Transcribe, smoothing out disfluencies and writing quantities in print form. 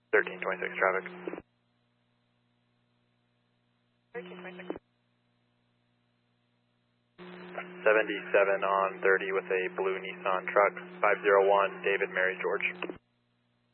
1326 traffic. 1326. 77 on 30 with a blue Nissan truck, 501 David Mary George.